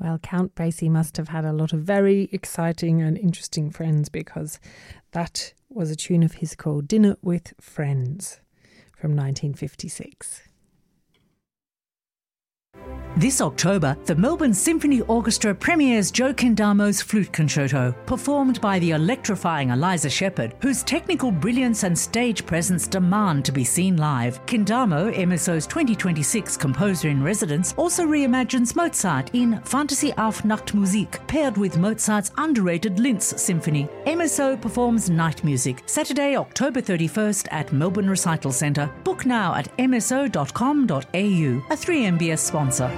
Well, Count Basie must have had a lot of very exciting and interesting friends, because that was a tune of his called Dinner with Friends from 1956. This October, the Melbourne Symphony Orchestra premieres Joe Kendamo's Flute Concerto, performed by the electrifying Eliza Shepherd, whose technical brilliance and stage presence demand to be seen live. Kendamo, MSO's 2026 composer-in-residence, also reimagines Mozart in Fantasie auf Nachtmusik, paired with Mozart's underrated Linz Symphony. MSO performs Night Music, Saturday, October 31st at Melbourne Recital Centre. Book now at mso.com.au, a 3MBS sponsor.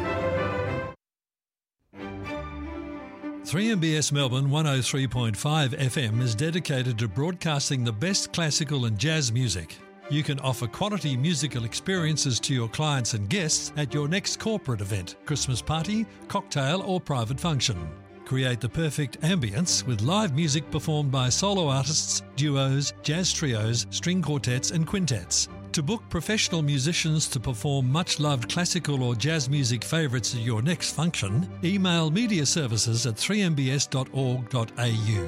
3MBS Melbourne 103.5 FM is dedicated to broadcasting the best classical and jazz music. You can offer quality musical experiences to your clients and guests at your next corporate event, Christmas party, cocktail or private function. Create the perfect ambience with live music performed by solo artists, duos, jazz trios, string quartets and quintets. To book professional musicians to perform much-loved classical or jazz music favourites at your next function, email mediaservices@3mbs.org.au.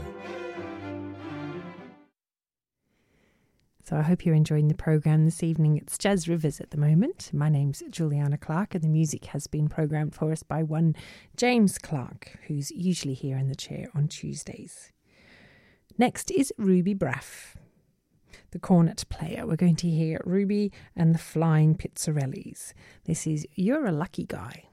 So I hope you're enjoying the programme this evening. It's Jazz Rivers at the moment. My name's Juliana Clark, and the music has been programmed for us by one James Clark, who's usually here in the chair on Tuesdays. Next is Ruby Braff, the cornet player. We're going to hear Ruby and the Flying Pizzarellis. This is You're a Lucky Guy.